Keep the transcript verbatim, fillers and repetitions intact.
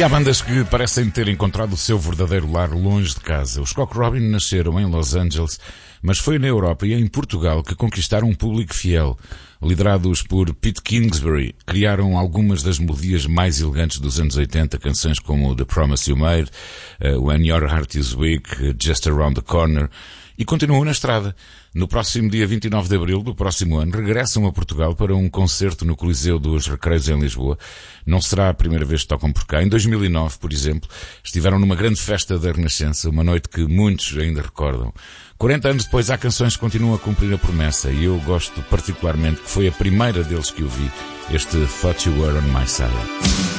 E há bandas que parecem ter encontrado o seu verdadeiro lar longe de casa. Os Cock Robin nasceram em Los Angeles, mas foi na Europa e em Portugal que conquistaram um público fiel. Liderados por Pete Kingsbury, criaram algumas das melodias mais elegantes dos anos oitenta, canções como The Promise You Made, uh, When Your Heart Is Weak, Just Around the Corner, e continuam na estrada. No próximo dia vinte e nove de abril do próximo ano, regressam a Portugal para um concerto no Coliseu dos Recreios em Lisboa. Não será a primeira vez que tocam por cá. Em dois mil e nove, por exemplo, estiveram numa grande festa da Renascença, uma noite que muitos ainda recordam. quarenta anos depois, há canções que continuam a cumprir a promessa, e eu gosto particularmente que foi a primeira deles que eu vi, este Thought You Were On My Side.